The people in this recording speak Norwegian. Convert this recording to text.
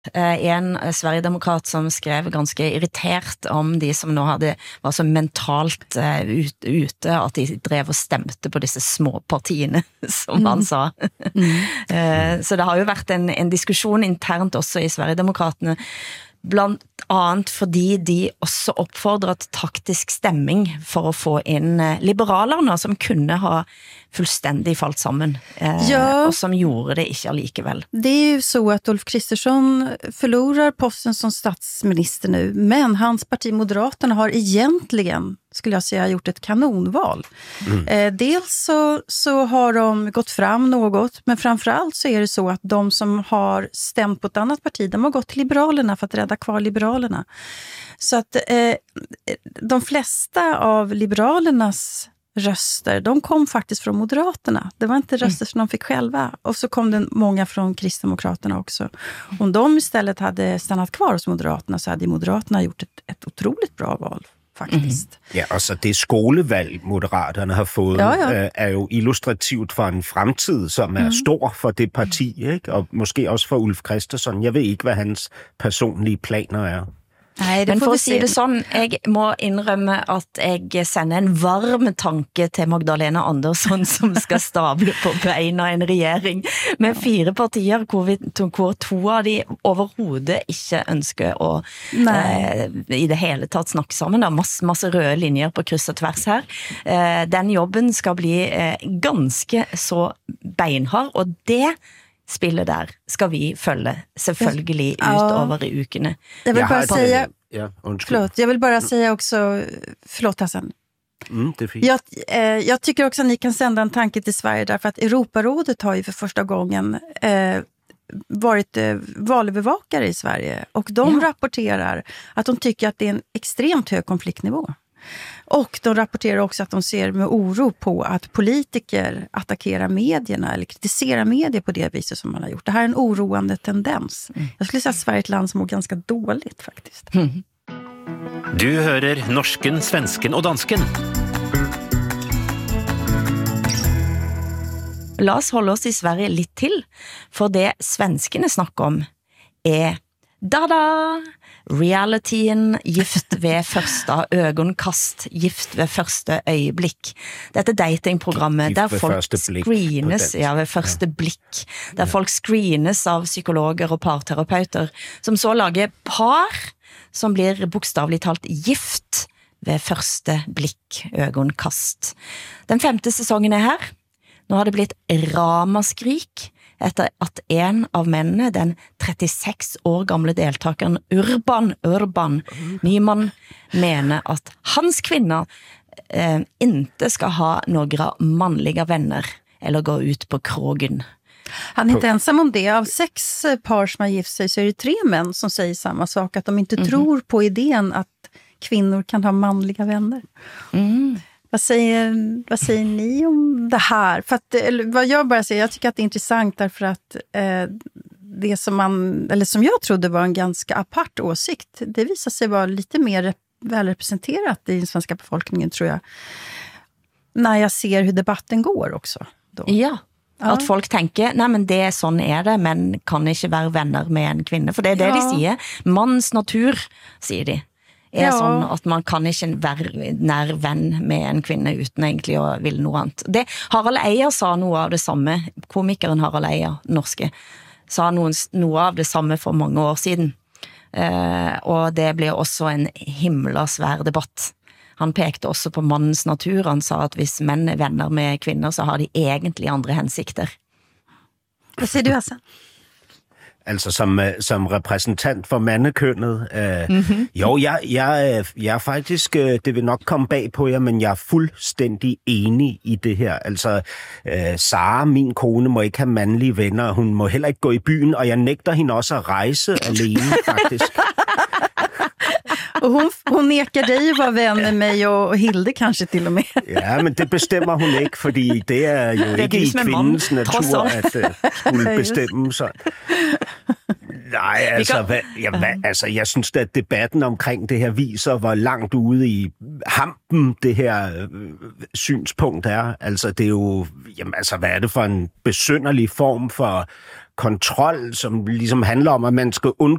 En Sverigedemokrat som skrev ganske irritert om de som nå var så mentalt ute at de drev og stemte på disse små partiene, som han sa. Så det har jo vært en diskusjon internt også i Sverigedemokratene, blant annet fordi de også oppfordrer til taktisk stemming for å få inn liberalerne som kunne ha fullständigt falt sammen och som gjorde det inte allikevel. Det är ju så att Ulf Kristersson förlorar posten som statsminister nu, men hans parti Moderaterna har egentligen, skulle jag säga, gjort ett kanonval. Dels så har de gått fram något, men framförallt så är det så att de som har stämt på ett annat parti, de har gått till Liberalerna för att rädda kvar Liberalerna. Så att de flesta av Liberalernas röster, de kom faktiskt från Moderaterna. Det var inte röster som de fick själva. Och så kom det många från Kristdemokraterna också. Om de istället hade stannat kvar hos Moderaterna så hade Moderaterna gjort ett otroligt bra val, faktiskt. Ja, altså det skolevalg, Moderaterne har fået, er jo illustrativt for en fremtid, som er stor for det parti, ikke? Og måske også for Ulf Kristersson. Jeg ved ikke, hvad hans personlige planer er. Nej, men for å si det sånn, jeg må innrømme at jeg sender en varm tanke til Magdalena Andersson som skal stable på beina en regjering med 4 partier hvor 2 av de overhodet ikke ønsker å i det hele tatt snakke sammen. Det er masse røde linjer på kryss og tvers her. Den jobben skal bli ganske så beinhard, og det spillet där ska vi följa selvfølgelig utover i ukene. Jag vill bara säga förlåt, jag vill bara säga också förlåt Hassan. Det är fint. Jag tycker också att ni kan sända en tanke till Sverige därför att Europarådet har ju för första gången varit valövervakare i Sverige och de rapporterar att de tycker att det är en extremt hög konfliktnivå. Och de rapporterar också att de ser med oro på att politiker attackerar medierna eller kritiserar medier på det viset som man har gjort. Det här är en oroande tendens. Jag skulle säga att Sverige är ett land som mår ganska dåligt faktiskt. Du hører norsken, svensken og dansken. La oss holde oss i Sverige litt til, for det svenskene snakker om da-da! Realityen Gift ved første øgonkast, Gift ved første øyeblikk. Dette datingprogrammet der folk screenes ved første blikk, der folk screenes av psykologer og parterapeuter, som så lager par som blir bokstavligt talt gift ved første blikk, øgonkast. Den 5. sesongen er her. Nå har det blitt ramaskrik etter at en av mennene, den 36 år gamle deltakeren Urban Nyman, mener at hans kvinner inte ska ha några manliga vänner eller gå ut på krogen. Han är inte ensam om det. Av 6 par som har gift sig så är det 3 män som säger samma sak, att de inte tror på idén att kvinnor kan ha manliga vänner. Vad säger ni om det här? För att, vad jag bara säger, jag tycker att det är intressant därför att det som jag trodde var en ganska apart åsikt, det visar sig vara lite mer välrepresenterat i den svenska befolkningen, tror jag. När jag ser hur debatten går också. Då. Ja. At folk tenker, nei, men det sånn er det, men kan ikke være venner med en kvinne. For det er det de sier. Manns natur, sier de. Sånn at man kan ikke være nær venn med en kvinne uten egentlig å ville noe annet. Det, Harald Eia sa noe av det samme, komikeren Harald Eia, norske, sa noe av det samme for mange år siden. Og det ble også en himla svær debatt. Han pekte også på mannens natur. Han sa at hvis menn er venner med kvinner, så har de egentlig andre hensikter. Hvad siger du, Hassan? Altså som repræsentant for mandekønnet. Jo, jeg er faktisk, det vil nok komme bag på jer, men jeg er fuldstændig enig i det her. Altså, Sara, min kone, må ikke have mandlige venner. Hun må heller ikke gå i byen, og jeg nægter hende også at rejse alene, faktisk. Och hon nekar dig att vara vän med mig och Hilde kanske till och med. Ja, men det bestemmer hun ikke, fordi det er jo ikke i kvindens natur at skulle bestemme sig. Nej, altså, jeg synes at debatten omkring det her viser, hvor langt ude i hampen det her synspunkt er. Altså, det er jo, jamen, altså, hvad er det for en besynderlig form for kontrol, som ligesom handler om, at man skal